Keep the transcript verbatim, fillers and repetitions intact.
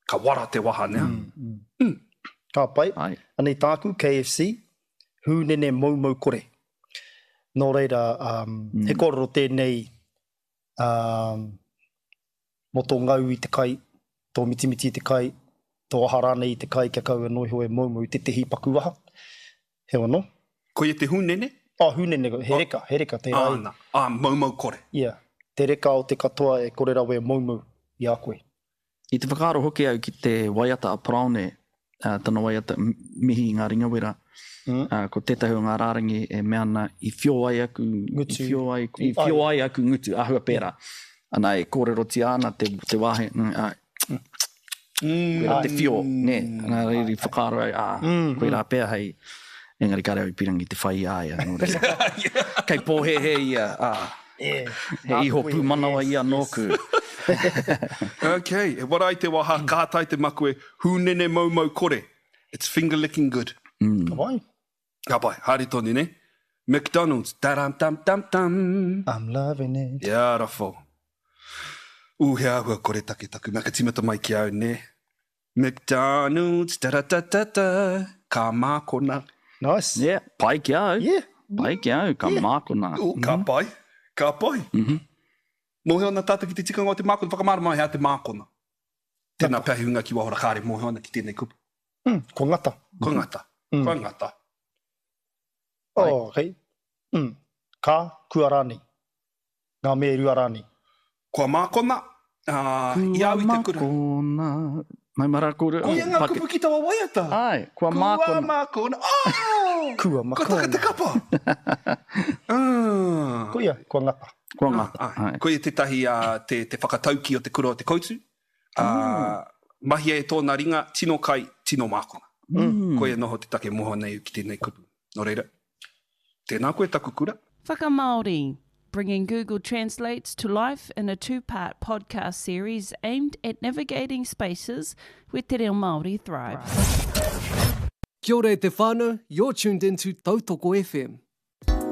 ka wara te waha nea. Mm. Mm. Mm. Ka pai, Ai. anei tāku K F C, hūnene maumau kore. Nō reira, um, Mm. he kororo tēnei um, mo tō ngau i te kai, tō mitimiti i te kai, tō aharane i te kai, kia kaua noi hoe maumau i te tehi paku waha. He wano? Ko i te hūnene? Ah, hūnene, he reka, he reka, te rai. Āna, ā, maumau kore. Yeah. Te reka o te katoa e kore rawe maumau i a koe. I te whakaaro hoki au ki te waiata a Praone, uh, tana waiata m- mihi i ngā ringawera, Mm. uh, ko tētahi o ngā rārangi e mea ana i whio ai aku, Ngutu. i whio ai, i whio ai aku ngutu, ahua pēra. Ana e kōrero ti ana te, te wahe, mm, uh, Mm. koe rā te whio, ne, ana reiri whakaaro ai, ah, Mm, koe rā pēr hei, engari kare au i pirangi te whai aia. No, Kei pōhe he ia, ah, Yeah. he iho pū manawa ia nōku. Okay, e wara i te waha, kātai te maku e hūnene maumau kore. It's finger licking good. Ka vai. Ka pai, haere tonu ne? McDonald's, taram tam tam tam. I'm loving it. Ia rafo. U he ahua kore take taku, mea ka timata mai ki au ne. McDonald's, ta-ra-ta-ta-ta, ka mākona. Nice. Yeah, pai ki au. Yeah. Pai ki au, ka mākona. U, ka pai, ka pai. Mhm. Mo he ona tata ki te tikanga o te mākona, whakamara mai hea te mākona. Tēnā pēhiunga ki wahora kāre mo he ona ki tēnei kupu. Mm. Ko ngata. Ko ngata, Mm. ko ngata. Oh, okay. Mm. Ka kuarani. Ngā me ruarani. Kua mākona, uh, i au i te kura. Mākona. Mai mara kura. Ko ia ngā kupu ki tawa waiata. Ai, kua Kua mākona. mākona. Oh! Kua Ko taka te makona. kapa. Ah. Ko ia, ko ngata. Kua ngata. Ah, Ai. ko ia tetahi uh, te, te whakatauki o te kura o te koutu. Uh, Mahi e tōna ringa, tino kai, tino mākona. Mm. Ko ia noho te take moho nei ki tēnei kupu. Nō reira. Tēnā koe taku kura. Whakamaori, bringing Google Translates to life in a two-part podcast series aimed at navigating spaces where te reo Māori thrives. Kia ora e te whānau, you're tuned into Tautoko F M.